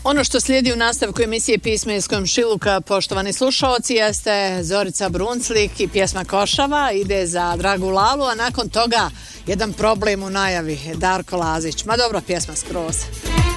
Ono što slijedi u nastavku emisije Pisma iz komšiluka, poštovani slušalci, jeste Zorica Brunclik i pjesma Košava, ide za Dragu Lalu, a nakon toga jedan problem u najavi, Darko Lazić. Ma dobro, pjesma skroz.